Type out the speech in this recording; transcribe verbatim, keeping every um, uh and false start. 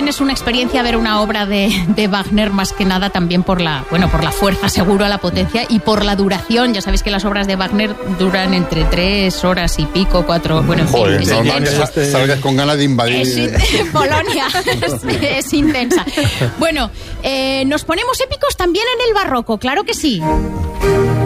es una experiencia ver una obra de, de Wagner, más que nada también por la, bueno, por la fuerza, seguro, la potencia y por la duración. Ya sabéis que las obras de Wagner duran entre tres horas y pico, cuatro, bueno, en Joder, fin, es normal que intenso. salgas con ganas de invadir. Es, Polonia es, es intensa. Bueno, eh, nos ponemos épicos también en el barroco, claro que sí.